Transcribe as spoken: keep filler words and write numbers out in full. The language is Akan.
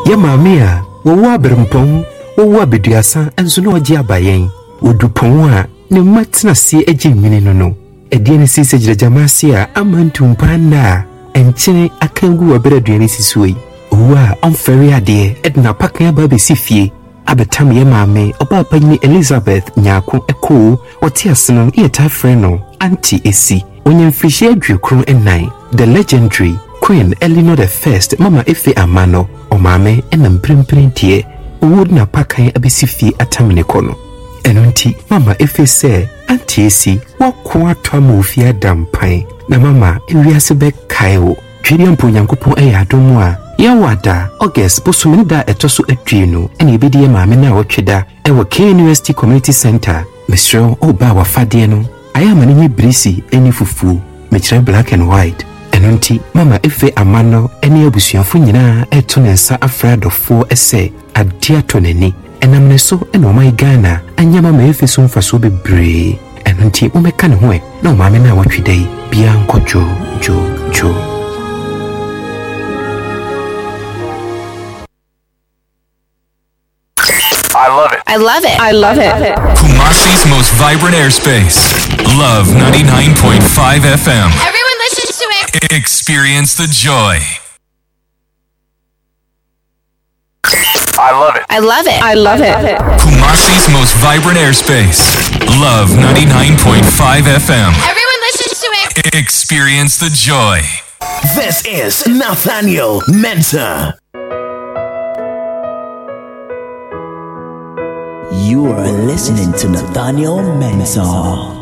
Yamamia, Wawa Bermpong, Wawa Bidiasa, and Zunoja Bayen, Udupongwa, no matina see a jimmy no. A dienisi sage Jamasia, a man to Panda, and Chine a kangu a better dienisi way. Wa on ferry ade Edna Pakya Baby Sifi, Abetam Yamame, Oba Pani Elizabeth, Nyako, Eko, or Tiasanon, Eata Freno, Auntie Essie, when you fish Drew Crew and Nine, the legendary Queen Eleanor the First, Mama Efe Amano, or Mame, and then Prim Printie, would na Pakay Abisifi at Taminikono. And auntie, Mama Efe say, Auntie Essie, what quarter mufia dampine, na Mama, Iriasebek Kaio, Julian Puyankupo Eyadomwa. Yawada, August, Bosumida etosu etwino, and Ibidi Mamma now Chida, Ewa K University Community Center, Mister Obawa Fadiano. I am an any brisi, any fufu, Mitre black and white, and auntie, Mama Efe Amano, any obusian funina, etonesa afraid of four essay, a dear toneni, and I'm so and oh my Ghana, and Yama Mefe soon for so be brave, and auntie, Ume canwe, no mamma now what day, Bianco Jo, Jo, Jo. I love it. I love it. I love it. Kumasi's most vibrant airspace. Love ninety-nine point five F M. Everyone listens to it. Experience the joy. I love it. I love it. I love it. Kumasi's most vibrant airspace. Love ninety-nine point five F M. Everyone listens to it. Experience the joy. This is Nathaniel Mensah. You are listening to Nathaniel Mensah.